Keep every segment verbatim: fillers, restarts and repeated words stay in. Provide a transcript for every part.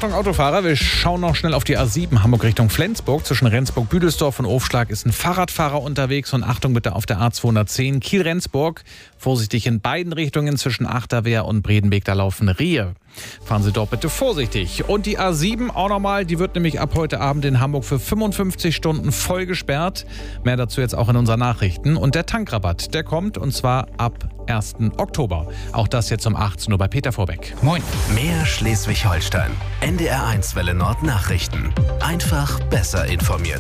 Achtung Autofahrer, wir schauen noch schnell auf die A sieben Hamburg Richtung Flensburg. Zwischen Rendsburg-Büdelsdorf und Ofschlag ist ein Fahrradfahrer unterwegs. Und Achtung bitte auf der A zweihundertzehn Kiel-Rendsburg. Vorsichtig in beiden Richtungen zwischen Achterwehr und Bredenbeek, da laufen Rehe. Fahren Sie dort bitte vorsichtig. Und die A sieben auch nochmal, die wird nämlich ab heute Abend in Hamburg für fünfundfünfzig Stunden voll gesperrt. Mehr dazu jetzt auch in unseren Nachrichten. Und der Tankrabatt, der kommt und zwar ab ersten Oktober. Auch das jetzt um achtzehn Uhr bei Peter Vorbeck. Moin. Mehr Schleswig-Holstein. N D R eins Welle Nord Nachrichten. Einfach besser informiert.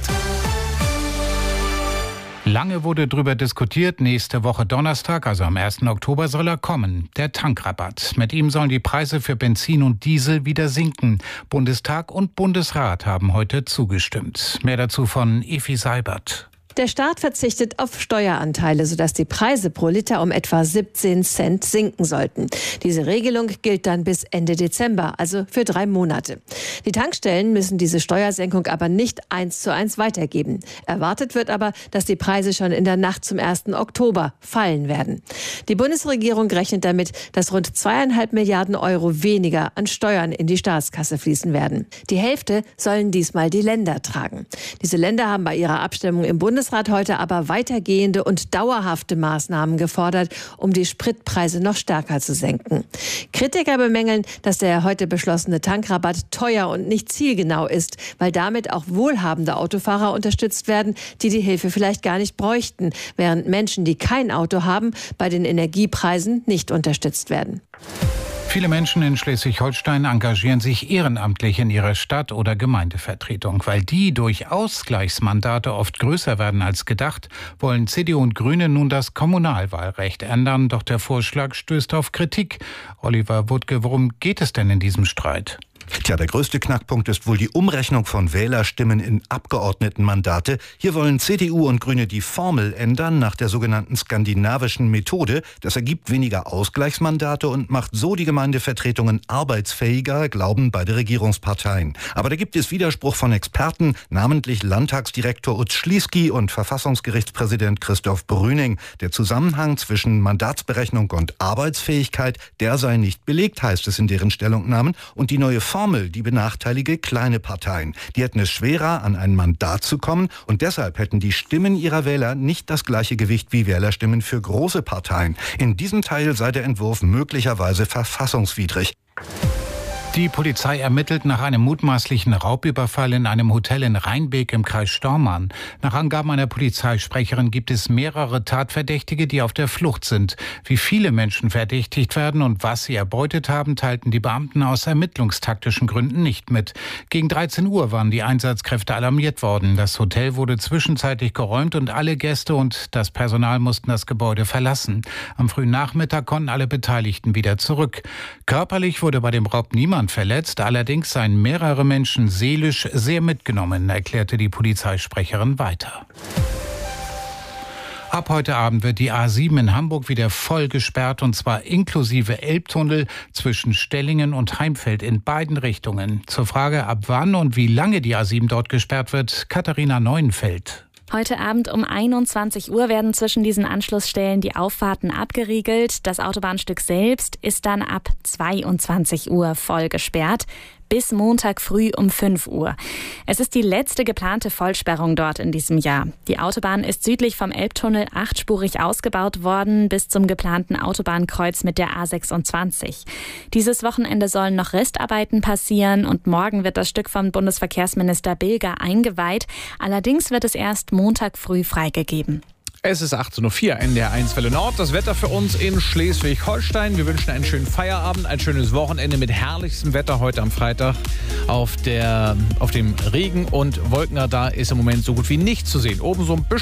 Lange wurde darüber diskutiert, nächste Woche Donnerstag, also am ersten Oktober, soll er kommen, der Tankrabatt. Mit ihm sollen die Preise für Benzin und Diesel wieder sinken. Bundestag und Bundesrat haben heute zugestimmt. Mehr dazu von Evi Seibert. Der Staat verzichtet auf Steueranteile, sodass die Preise pro Liter um etwa siebzehn Cent sinken sollten. Diese Regelung gilt dann bis Ende Dezember, also für drei Monate. Die Tankstellen müssen diese Steuersenkung aber nicht eins zu eins weitergeben. Erwartet wird aber, dass die Preise schon in der Nacht zum ersten Oktober fallen werden. Die Bundesregierung rechnet damit, dass rund zweieinhalb Milliarden Euro weniger an Steuern in die Staatskasse fließen werden. Die Hälfte sollen diesmal die Länder tragen. Diese Länder haben bei ihrer Abstimmung im Bundesrat heute aber weitergehende und dauerhafte Maßnahmen gefordert, um die Spritpreise noch stärker zu senken. Kritiker bemängeln, dass der heute beschlossene Tankrabatt teuer und nicht zielgenau ist, weil damit auch wohlhabende Autofahrer unterstützt werden, die die Hilfe vielleicht gar nicht bräuchten, während Menschen, die kein Auto haben, bei den Energiepreisen nicht unterstützt werden. Viele Menschen in Schleswig-Holstein engagieren sich ehrenamtlich in ihrer Stadt- oder Gemeindevertretung. Weil die durch Ausgleichsmandate oft größer werden als gedacht, wollen C D U und Grüne nun das Kommunalwahlrecht ändern. Doch der Vorschlag stößt auf Kritik. Oliver Wuttke, worum geht es denn in diesem Streit? Tja, der größte Knackpunkt ist wohl die Umrechnung von Wählerstimmen in Abgeordnetenmandate. Hier wollen C D U und Grüne die Formel ändern nach der sogenannten skandinavischen Methode. Das ergibt weniger Ausgleichsmandate und macht so die Gemeindevertretungen arbeitsfähiger, glauben beide Regierungsparteien. Aber da gibt es Widerspruch von Experten, namentlich Landtagsdirektor Utz Schlieski und Verfassungsgerichtspräsident Christoph Brüning. Der Zusammenhang zwischen Mandatsberechnung und Arbeitsfähigkeit, der sei nicht belegt, heißt es in deren Stellungnahmen. Und die neue Formel, die benachteilige kleine Parteien. Die hätten es schwerer, an ein Mandat zu kommen und deshalb hätten die Stimmen ihrer Wähler nicht das gleiche Gewicht wie Wählerstimmen für große Parteien. In diesem Teil sei der Entwurf möglicherweise verfassungswidrig. Die Polizei ermittelt nach einem mutmaßlichen Raubüberfall in einem Hotel in Rheinbeek im Kreis Stormarn. Nach Angaben einer Polizeisprecherin gibt es mehrere Tatverdächtige, die auf der Flucht sind. Wie viele Menschen verdächtigt werden und was sie erbeutet haben, teilten die Beamten aus ermittlungstaktischen Gründen nicht mit. Gegen dreizehn Uhr waren die Einsatzkräfte alarmiert worden. Das Hotel wurde zwischenzeitlich geräumt und alle Gäste und das Personal mussten das Gebäude verlassen. Am frühen Nachmittag konnten alle Beteiligten wieder zurück. Körperlich wurde bei dem Raub niemand verletzt, allerdings seien mehrere Menschen seelisch sehr mitgenommen, erklärte die Polizeisprecherin weiter. Ab heute Abend wird die A sieben in Hamburg wieder voll gesperrt und zwar inklusive Elbtunnel zwischen Stellingen und Heimfeld in beiden Richtungen. Zur Frage, ab wann und wie lange die A sieben dort gesperrt wird, Katharina Neuenfeld. Heute Abend um einundzwanzig Uhr werden zwischen diesen Anschlussstellen die Auffahrten abgeriegelt. Das Autobahnstück selbst ist dann ab zweiundzwanzig Uhr voll gesperrt. Bis Montag früh um fünf Uhr. Es ist die letzte geplante Vollsperrung dort in diesem Jahr. Die Autobahn ist südlich vom Elbtunnel achtspurig ausgebaut worden bis zum geplanten Autobahnkreuz mit der A sechsundzwanzig. Dieses Wochenende sollen noch Restarbeiten passieren und morgen wird das Stück von Bundesverkehrsminister Bilger eingeweiht. Allerdings wird es erst Montag früh freigegeben. Es ist achtzehn Uhr vier, N D R eins Welle Nord. Das Wetter für uns in Schleswig-Holstein. Wir wünschen einen schönen Feierabend, ein schönes Wochenende mit herrlichstem Wetter heute am Freitag. Auf, der, auf dem Regen- und Wolkenradar ist im Moment so gut wie nichts zu sehen. Oben so ein bisschen